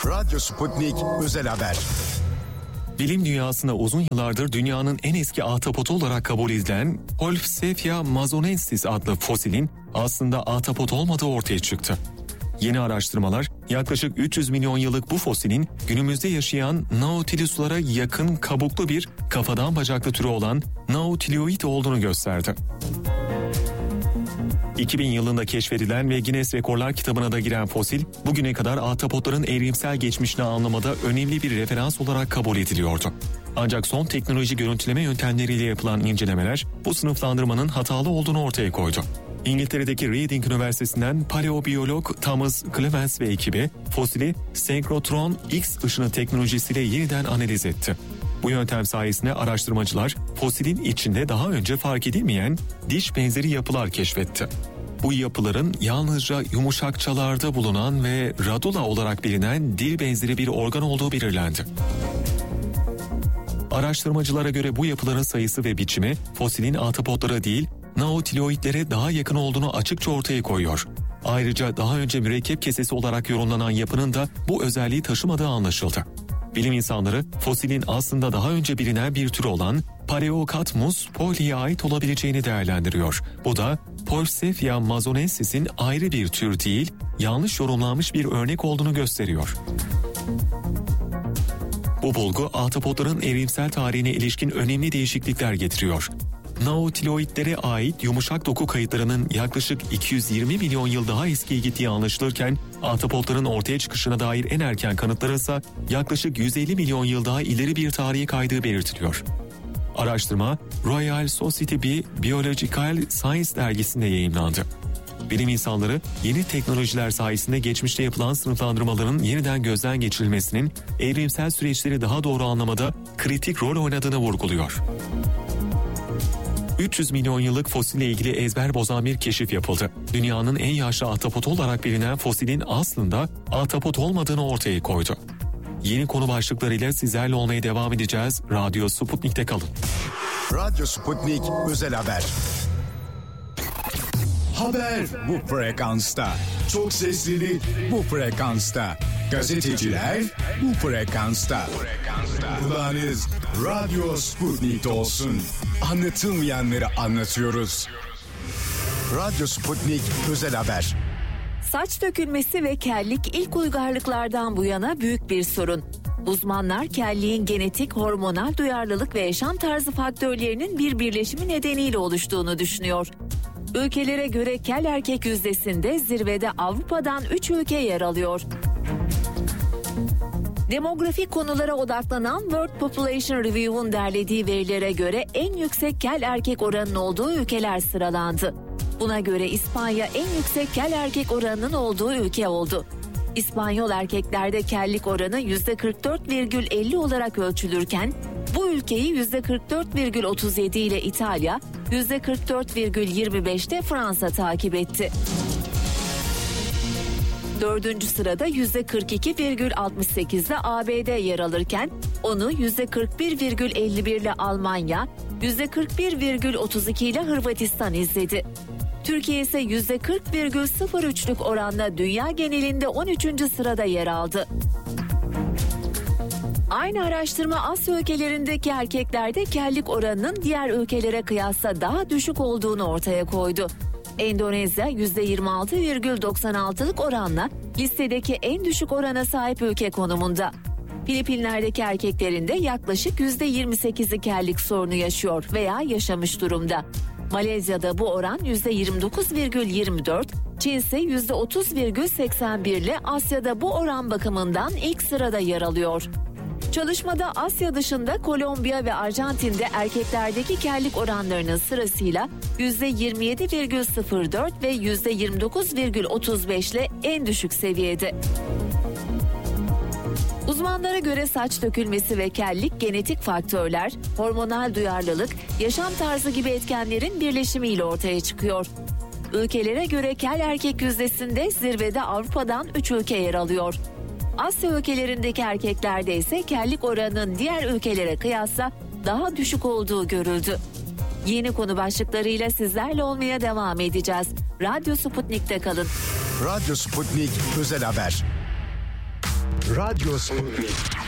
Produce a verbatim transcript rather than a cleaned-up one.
Radyo Sputnik Özel Haber. Bilim dünyasında uzun yıllardır dünyanın en eski ahtapotu olarak kabul edilen Polpsepia mazonensis adlı fosilin aslında ahtapot olmadığı ortaya çıktı. Yeni araştırmalar yaklaşık üç yüz milyon yıllık bu fosilin günümüzde yaşayan Nautilus'lara yakın kabuklu bir kafadan bacaklı türü olan Nautiloid olduğunu gösterdi. iki bin yılında keşfedilen ve Guinness Rekorlar kitabına da giren fosil, bugüne kadar ahtapotların evrimsel geçmişini anlamada önemli bir referans olarak kabul ediliyordu. Ancak son teknoloji görüntüleme yöntemleriyle yapılan incelemeler bu sınıflandırmanın hatalı olduğunu ortaya koydu. İngiltere'deki Reading Üniversitesi'nden paleobiyolog Thomas Clements ve ekibi fosili senkrotron X ışını teknolojisiyle yeniden analiz etti. Bu yöntem sayesinde araştırmacılar fosilin içinde daha önce fark edilmeyen diş benzeri yapılar keşfetti. Bu yapıların yalnızca yumuşakçalarda bulunan ve radula olarak bilinen dil benzeri bir organ olduğu belirlendi. Araştırmacılara göre bu yapıların sayısı ve biçimi fosilin ahtapotlara değil, Nautiloidlere daha yakın olduğunu açıkça ortaya koyuyor. Ayrıca daha önce mürekkep kesesi olarak yorumlanan yapının da bu özelliği taşımadığı anlaşıldı. Bilim insanları fosilin aslında daha önce bilinen bir tür olan Paleocatmus polli'ye ait olabileceğini değerlendiriyor. Bu da Polpsepia mazonensis'in ayrı bir tür değil, yanlış yorumlanmış bir örnek olduğunu gösteriyor. Bu bulgu ahtapotların evrimsel tarihine ilişkin önemli değişiklikler getiriyor. Nautiloidlere ait yumuşak doku kayıtlarının yaklaşık iki yüz yirmi milyon yıl daha eskiye gittiği anlaşılırken, ahtapotların ortaya çıkışına dair en erken kanıtları ise yaklaşık yüz elli milyon yıl daha ileri bir tarihe kaydığı belirtiliyor. Araştırma Royal Society of Biological Science dergisinde yayımlandı. Bilim insanları yeni teknolojiler sayesinde geçmişte yapılan sınıflandırmaların yeniden gözden geçirilmesinin evrimsel süreçleri daha doğru anlamada kritik rol oynadığını vurguluyor. üç yüz milyon yıllık fosille ilgili ezber bozan bir keşif yapıldı. Dünyanın en yaşlı ahtapotu olarak bilinen fosilin aslında ahtapot olmadığını ortaya koydu. Yeni konu başlıklarıyla sizlerle olmaya devam edeceğiz. Radyo Sputnik'te kalın. Radyo Sputnik Özel Haber. Haber bu frekansta. Çok seslili bu frekansta. Gazeteciler bu frekansta. Kulağınız Radyo Sputnik'te olsun. Anlatılmayanları anlatıyoruz. Radyo Sputnik Özel Haber. Saç dökülmesi ve kellik ilk uygarlıklardan bu yana büyük bir sorun. Uzmanlar kelliğin genetik, hormonal duyarlılık ve yaşam tarzı faktörlerinin bir birleşimi nedeniyle oluştuğunu düşünüyor. Ülkelere göre kel erkek yüzdesinde zirvede Avrupa'dan üç ülke yer alıyor. Demografik konulara odaklanan World Population Review'un derlediği verilere göre en yüksek kel erkek oranının olduğu ülkeler sıralandı. Buna göre İspanya en yüksek kel erkek oranının olduğu ülke oldu. İspanyol erkeklerde kellik oranı yüzde kırk dört virgül elli olarak ölçülürken bu ülkeyi yüzde kırk dört virgül otuz yedi ile İtalya, yüzde kırk dört virgül yirmi beşte Fransa takip etti. Dördüncü sırada yüzde kırk iki virgül altmış sekizde A B D yer alırken onu yüzde kırk bir virgül elli bir ile Almanya, yüzde kırk bir virgül otuz iki ile Hırvatistan izledi. Türkiye ise yüzde kırk virgül sıfır üçlük oranla dünya genelinde on üçüncü sırada yer aldı. Aynı araştırma Asya ülkelerindeki erkeklerde kellik oranının diğer ülkelere kıyasla daha düşük olduğunu ortaya koydu. Endonezya yüzde yirmi altı virgül doksan altılık oranla listedeki en düşük orana sahip ülke konumunda. Filipinler'deki erkeklerin de yaklaşık yüzde yirmi sekizi kellik sorunu yaşıyor veya yaşamış durumda. Malezya'da bu oran yüzde yirmi dokuz virgül yirmi dört, Çin ise yüzde otuz virgül seksen bir ile Asya'da bu oran bakımından ilk sırada yer alıyor. Çalışmada Asya dışında Kolombiya ve Arjantin'de erkeklerdeki kellik oranlarının sırasıyla yüzde yirmi yedi virgül sıfır dört ve yüzde yirmi dokuz virgül otuz beş ile en düşük seviyede. Uzmanlara göre saç dökülmesi ve kellik genetik faktörler, hormonal duyarlılık, yaşam tarzı gibi etkenlerin birleşimiyle ortaya çıkıyor. Ülkelere göre kel erkek yüzdesinde zirvede Avrupa'dan üç ülke yer alıyor. Asya ülkelerindeki erkeklerde ise kellik oranının diğer ülkelere kıyasla daha düşük olduğu görüldü. Yeni konu başlıklarıyla sizlerle olmaya devam edeceğiz. Radyo Sputnik'te kalın. Radyo Sputnik Özel Haber. Radyo Sputnik.